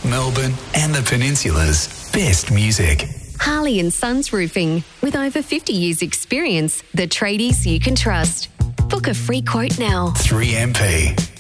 Melbourne and the Peninsula's best music. Harley and Sons Roofing. With over 50 years' experience, the tradies you can trust. Book a free quote now. 3MP.